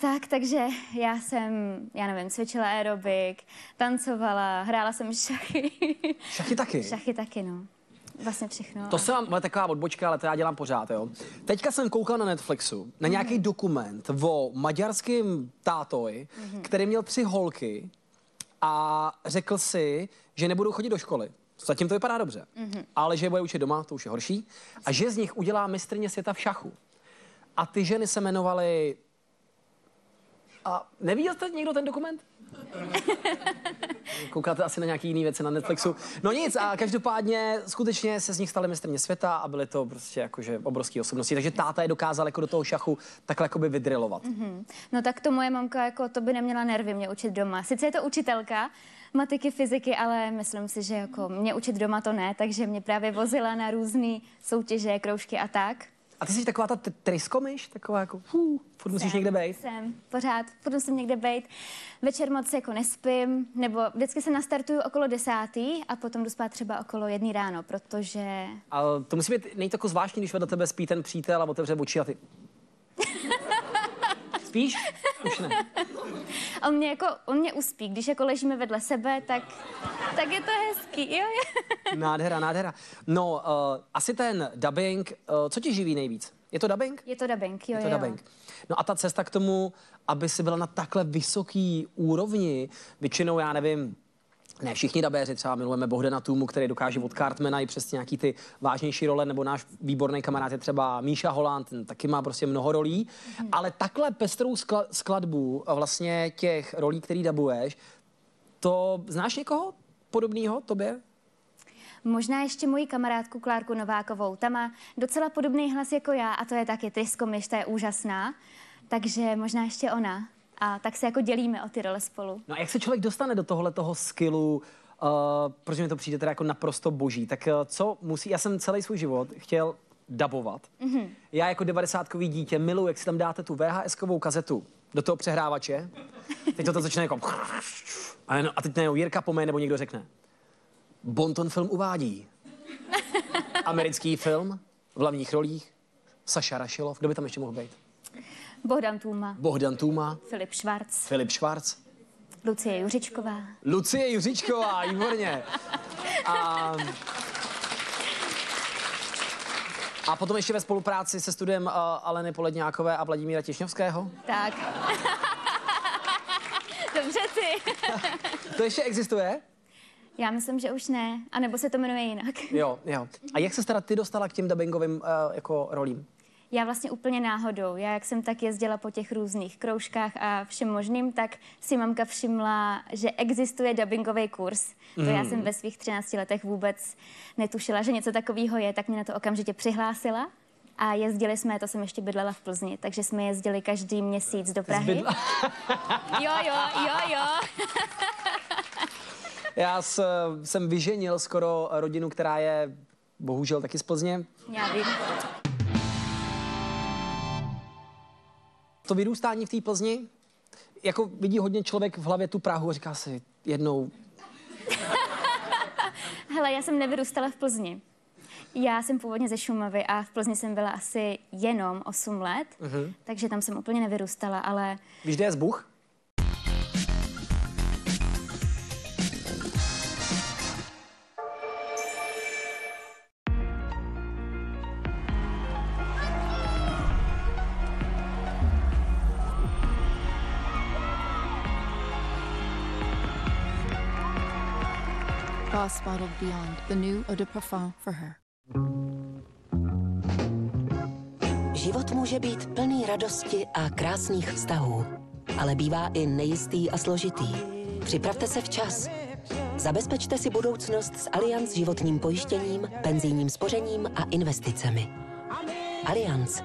tak, takže já nevím, cvičila aerobik, tancovala, hrála jsem šachy. Šachy taky? Šachy taky, no. Vlastně všechno. To se vám taková odbočka, ale to já dělám pořád, jo. Teďka jsem koukal na Netflixu na nějaký dokument o maďarském tátoji, který měl 3 holky a řekl si, že nebudou chodit do školy. Zatím to vypadá dobře, ale že je bude učit doma, to už je horší. A že z nich udělá mistryně světa v šachu. A ty ženy se jmenovaly... A neviděl jste někdo ten dokument? Koukáte asi na nějaký jiný věci na Netflixu. No nic, a každopádně skutečně se z nich staly mistryně světa a byly to prostě jakože obrovské osobnosti. Takže táta je dokázal jako do toho šachu takhle jakoby vydrilovat. No tak to moje mamka jako to by neměla nervy mě učit doma. Sice je to učitelka matiky, fyziky, ale myslím si, že jako mě učit doma to ne, takže mě právě vozila na různé soutěže, kroužky a tak. A ty jsi taková ta tryskomyš, taková jako furt musíš někde bejt. Jsem, pořád, furt musím někde bejt. Večer moc jako nespím, nebo vždycky se nastartuju okolo 10. a potom jdu spát třeba okolo 1 ráno, protože... Ale to musí být nejto jako zvláštní, když vedle tebe spí ten přítel a otevře oči a ty... Spíš? Už ne. On mě uspí, když jako ležíme vedle sebe, tak je to hezký, jo. Nádhera, nádhera. No, asi ten dubbing, co tě živí nejvíc? Je to dubbing? Je to dubbing, jo, Je to dubbing. No a ta cesta k tomu, aby si byla na takhle vysoký úrovni, většinou, já nevím, ne všichni dabéři, třeba milujeme Bohdana Tůmu, který dokáže od Cartmana i přes nějaký ty vážnější role, nebo náš výborný kamarád je třeba Míša Holand, ten taky má prostě mnoho rolí, ale takhle pestrou skladbu vlastně těch rolí, který dabuješ, to znáš někoho podobného tobě? Možná ještě moji kamarádku Klárku Novákovou. Ta má docela podobný hlas jako já a to je taky tryskomyš, ta je úžasná. Takže možná ještě ona. A tak se jako dělíme o ty role spolu. No a jak se člověk dostane do tohohletoho skillu, protože mi to přijde teda jako naprosto boží, tak co musí, já jsem celý svůj život chtěl dabovat. Já jako 90kový dítě miluji, jak si tam dáte tu VHS-kovou kazetu do toho přehrávače. Teď to začne jako... A teď najednou Jirka Pomé nebo někdo řekne. Bonton film uvádí. Americký film v hlavních rolích. Saša Rašilov. Kdo by tam ještě mohl být? Bohdan Tůma. Filip Švarc. Lucie Juřičková. Lucie Juřičková, výborně. A potom ještě ve spolupráci se studiem Aleny Poledňákové a Vladimíra Těšňovského. Tak. Dobře ty. To ještě existuje? Já myslím, že už ne. A nebo se to jmenuje jinak. Jo. A jak se teda ty dostala k těm dabingovým jako rolím? Já vlastně úplně náhodou. Já, jak jsem tak jezdila po těch různých kroužkách a všem možným, tak si mamka všimla, že existuje dabingový kurz. To já jsem ve svých 13 letech vůbec netušila, že něco takového je, tak mě na to okamžitě přihlásila. A jezdili jsme, to jsem ještě bydlela v Plzni, takže jsme jezdili každý měsíc do Prahy. Jo. Já jsem vyženil skoro rodinu, která je bohužel taky z Plzně. Já vím. To vyrůstání v té Plzni, jako vidí hodně člověk v hlavě tu Prahu a říká si jednou... Hele, já jsem nevyrůstala v Plzni. Já jsem původně ze Šumavy a v Plzni jsem byla asi jenom 8 let, takže tam jsem úplně nevyrůstala, ale... Víš, kde je Zbuch? Boss Bottled Beyond, the new eau de parfum for her. Život může být plný radosti a krásných vztahů, ale bývá i nejistý a složitý. Připravte se včas. Zabezpečte si budoucnost s Allianz životním pojištěním, penzijním spořením a investicemi. Allianz.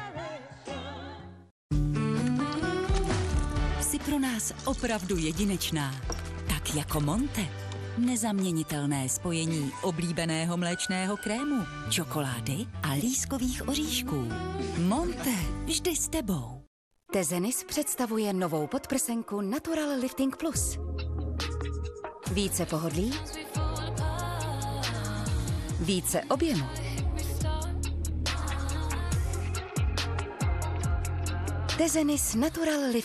Jsi pro nás opravdu jedinečná. Tak jako Monte. Nezaměnitelné spojení oblíbeného mléčného krému, čokolády a lískových oříšků. Monte, vždy s tebou. Tezenis představuje novou podprsenku Natural Lifting Plus. Více pohodlí, více objemu. Tezenis Natural Lifting